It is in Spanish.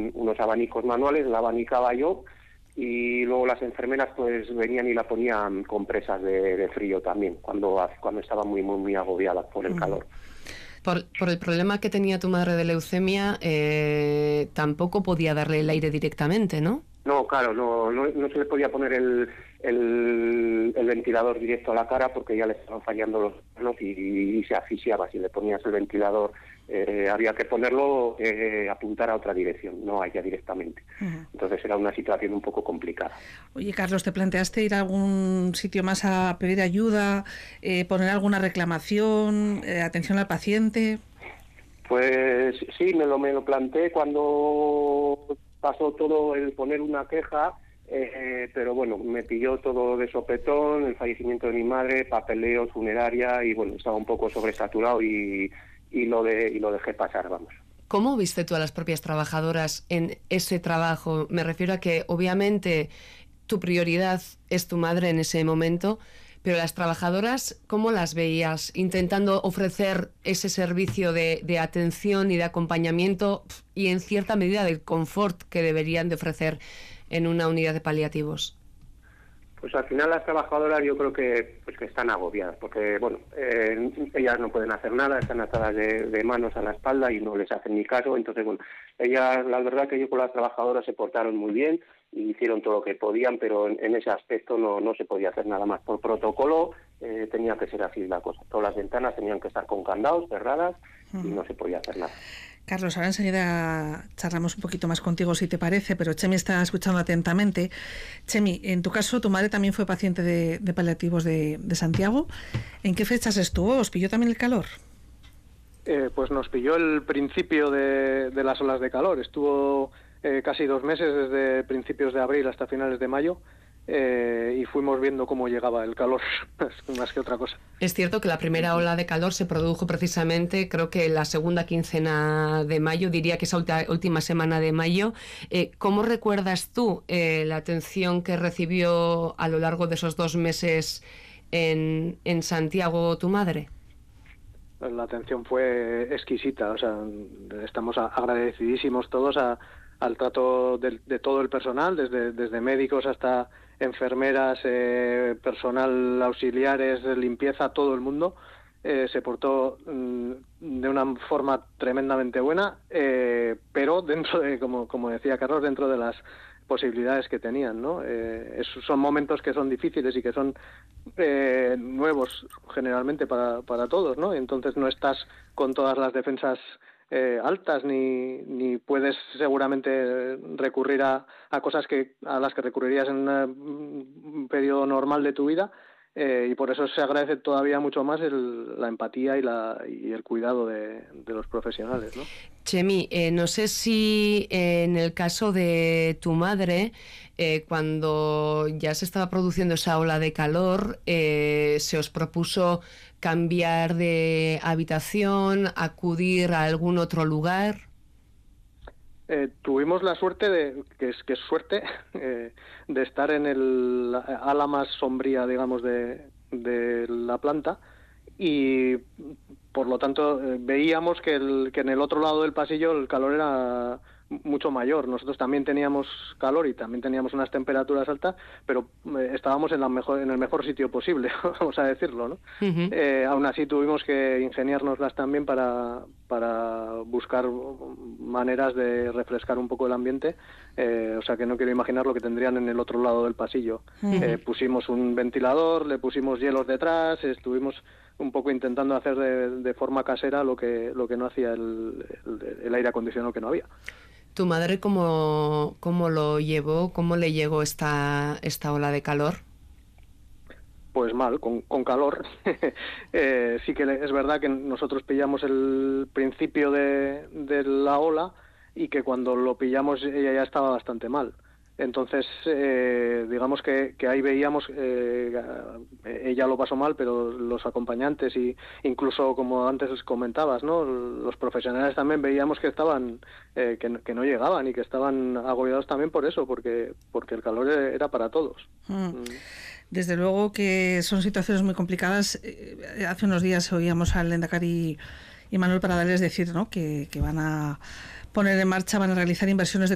unos abanicos manuales, la abanicaba yo, y luego las enfermeras pues venían y la ponían compresas de frío también, cuando estaba muy agobiada por el calor. Por el problema que tenía tu madre de leucemia, tampoco podía darle el aire directamente, ¿no? No, claro, no se le podía poner el ventilador directo a la cara porque ya le estaban fallando los manos y se asfixiaba. Si le ponías el ventilador, había que ponerlo, apuntar a otra dirección, no a ella directamente. Uh-huh. Entonces era una situación un poco complicada. Oye, Carlos, ¿te planteaste ir a algún sitio más a pedir ayuda, poner alguna reclamación, atención al paciente? Pues sí, me lo planteé cuando pasó todo el poner una queja, pero bueno, me pilló todo de sopetón, el fallecimiento de mi madre, papeleo, funeraria, y bueno, estaba un poco sobresaturado y lo dejé pasar, vamos. ¿Cómo viste tú a las propias trabajadoras en ese trabajo? Me refiero a que obviamente tu prioridad es tu madre en ese momento, pero las trabajadoras, ¿cómo las veías intentando ofrecer ese servicio de atención y de acompañamiento y en cierta medida del confort que deberían de ofrecer en una unidad de paliativos? Pues al final las trabajadoras yo creo que están agobiadas, porque bueno, ellas no pueden hacer nada, están atadas de manos a la espalda y no les hacen ni caso. Entonces bueno, ellas, la verdad que yo con las trabajadoras se portaron muy bien y hicieron todo lo que podían, pero en ese aspecto no se podía hacer nada más. Por protocolo tenía que ser así la cosa. Todas las ventanas tenían que estar con candados, cerradas, y no se podía hacer nada. Carlos, ahora enseguida charlamos un poquito más contigo, si te parece, pero Chemi está escuchando atentamente. Chemi, en tu caso, tu madre también fue paciente de paliativos de Santiago. ¿En qué fechas estuvo? ¿Os pilló también el calor? Pues nos pilló el principio de las olas de calor. Estuvo casi 2 meses, desde principios de abril hasta finales de mayo, y fuimos viendo cómo llegaba el calor, más que otra cosa. Es cierto que la primera ola de calor se produjo precisamente, creo que la segunda quincena de mayo, diría que esa última semana de mayo. ¿Cómo recuerdas tú la atención que recibió a lo largo de esos 2 meses en Santiago tu madre? La atención fue exquisita, o sea, estamos agradecidísimos todos al trato de todo el personal, desde médicos hasta enfermeras, personal auxiliares, limpieza, todo el mundo se portó de una forma tremendamente buena, pero dentro de, como decía Carlos, dentro de las posibilidades que tenían, ¿no? Son momentos que son difíciles y que son nuevos generalmente para todos, ¿no? Entonces no estás con todas las defensas altas ni puedes seguramente recurrir a cosas a las que recurrirías en un periodo normal de tu vida, y por eso se agradece todavía mucho más la empatía y el cuidado de los profesionales, ¿no? Chemi, no sé si en el caso de tu madre, cuando ya se estaba produciendo esa ola de calor, se os propuso cambiar de habitación, acudir a algún otro lugar. Tuvimos la suerte que es suerte, de estar en el ala más sombría, digamos, de la planta, y por lo tanto veíamos que en el otro lado del pasillo el calor era mucho mayor. Nosotros también teníamos calor y también teníamos unas temperaturas altas, pero estábamos en el mejor sitio posible, vamos a decirlo, ¿no? Uh-huh. Aún así tuvimos que ingeniárnoslas también para buscar maneras de refrescar un poco el ambiente, o sea que no quiero imaginar lo que tendrían en el otro lado del pasillo. Uh-huh. Pusimos un ventilador, le pusimos hielos detrás, estuvimos un poco intentando hacer de forma casera lo que no hacía el aire acondicionado, que no había. ¿Tu madre cómo lo llevó? ¿Cómo le llegó esta ola de calor? Pues mal, con calor. Sí que es verdad que nosotros pillamos el principio de la ola y que cuando lo pillamos ella ya estaba bastante mal. Entonces, digamos que ahí veíamos, ella lo pasó mal, pero los acompañantes y incluso, como antes os comentabas, ¿no?, los profesionales también veíamos que estaban, que no llegaban y que estaban agobiados también por eso, porque el calor era para todos. Desde luego que son situaciones muy complicadas. Hace unos días oíamos al Lehendakari y Manuel Pradales decir, ¿no?, que van a poner en marcha, van a realizar inversiones de